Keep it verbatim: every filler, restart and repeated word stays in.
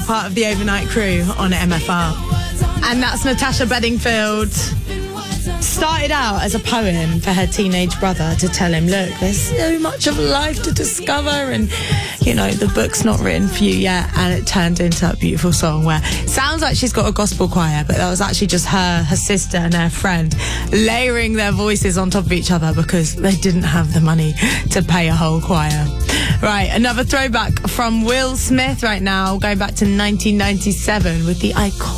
part of the Overnight Crew on M F R. And that's Natasha Bedingfield. Started out as a poem for her teenage brother to tell him, look, there's so much of life to discover and, you know, the book's not written for you yet. And it turned into that beautiful song where it sounds like she's got a gospel choir, but that was actually just her, her sister and her friend layering their voices on top of each other because they didn't have the money to pay a whole choir. Right, another throwback from Will Smith right now, going back to nineteen ninety-seven with the iconic